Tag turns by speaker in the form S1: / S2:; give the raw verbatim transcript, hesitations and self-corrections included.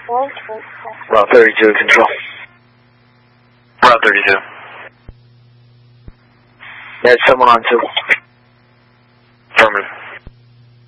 S1: Route thirty-two, control.
S2: Route thirty-two.
S1: That's someone on two.